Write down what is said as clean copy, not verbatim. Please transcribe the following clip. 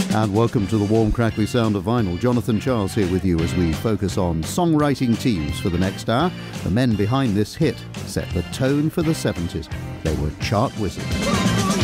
And welcome to the warm, crackly sound of vinyl. Jonathan Charles here with you as we focus on songwriting teams for the next hour. The men behind this hit set the tone for the 70s. They were chart wizards.